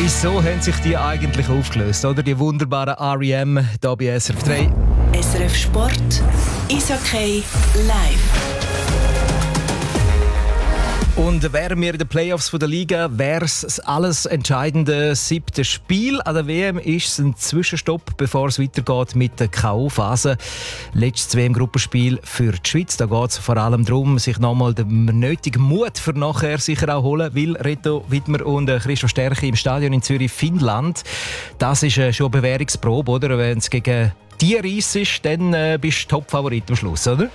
Wieso haben sich die eigentlich aufgelöst, oder? Die wunderbaren R.E.M. hier bei SRF 3. SRF Sport, Eishockey live. Und wären wir in den Playoffs der Liga, wäre es das alles entscheidende 7. Spiel. An der WM ist es ein Zwischenstopp, bevor es weitergeht mit der K.O.-Phase. Letztes WM-Gruppenspiel für die Schweiz. Da geht es vor allem darum, sich nochmal den nötigen Mut für nachher sicher auch holen. Weil Reto Wittmer und Christoph Stärchi im Stadion in Zürich, Finnland. Das ist schon eine Bewährungsprobe, oder? Wenn es gegen die Reis ist, dann bist du Top-Favorit am Schluss, oder?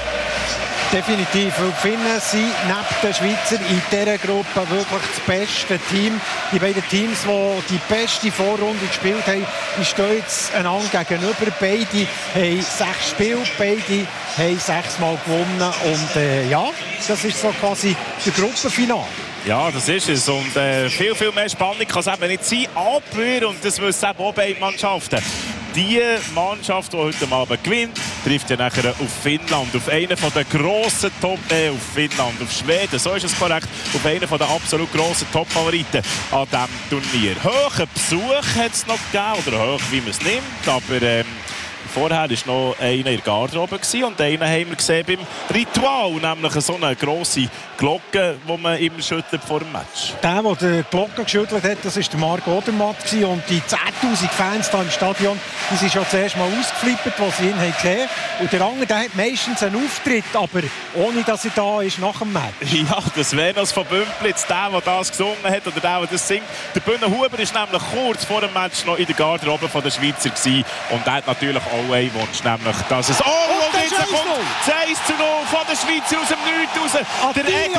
Definitiv, weil die Finnen sind neben den Schweizer in dieser Gruppe wirklich das beste Team. Die beiden Teams, die die beste Vorrunde gespielt haben, die stehen jetzt einander gegenüber. Beide haben 6 Spiele, beide haben 6 Mal gewonnen. Und ja, das ist so quasi der Gruppenfinale. Ja, das ist es. Und viel, viel mehr Spannung kann es eben nicht sein. Aber, und das wissen eben auch beide Mannschaften, die Mannschaft, die heute Abend gewinnt, trifft ja nachher auf Finnland, auf einen der grossen auf Finnland, auf Schweden, so ist es korrekt, auf einen der absolut grossen Top-Favoriten an diesem Turnier. Hohen Besuch hat es noch gegeben, oder hoch, wie man es nimmt, aber vorher war noch einer in der Garderobe und einen haben wir gesehen beim Ritual, nämlich so eine grosse Glocke, die man immer schüttelt vor dem Match. Der die Glocke geschüttelt hat, das war der Marc Odermatt. Und die 10'000 Fans hier im Stadion, die sind schon zuerst mal ausgeflippt, als sie ihn gesehen haben. Und der andere, der hat meistens einen Auftritt, aber ohne dass er da ist nach dem Match. Ja, das Venus von Bümplitz, der das gesungen hat oder der das singt. Der Bühnenhuber war nämlich kurz vor dem Match noch in der Garderobe der Schweizer gewesen. Und der hat natürlich auch einen Wunsch, nämlich dass es... und jetzt kommt 1:0 von der Schweiz aus dem Nichts raus.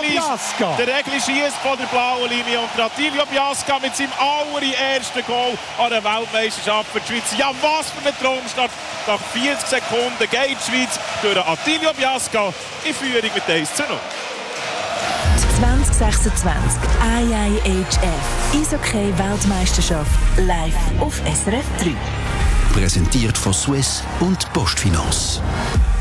Der Egli schießt von der blauen Linie und Attilio Biasca mit seinem allerersten Goal an der Weltmeisterschaft für die Schweiz. Ja, was für ein Traumstart. Nach 40 Sekunden geht die Schweiz durch Attilio Biasca in Führung mit 1:0. 2026 IIHF Eishockey Weltmeisterschaft live auf SRF 3. Präsentiert von Swiss und Postfinance.